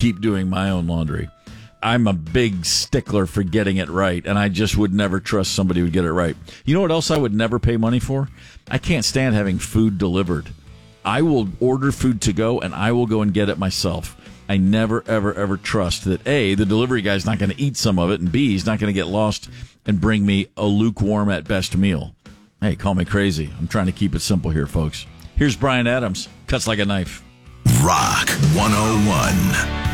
keep doing my own laundry. I'm a big stickler for getting it right, and I just would never trust somebody who would get it right. You know what else I would never pay money for? I can't stand having food delivered. I will order food to go, and I will go and get it myself. I never, ever, ever trust that, A, the delivery guy's not going to eat some of it, and B, he's not going to get lost and bring me a lukewarm at best meal. Hey, call me crazy. I'm trying to keep it simple here, folks. Here's Bryan Adams. Cuts like a knife. Rock 101.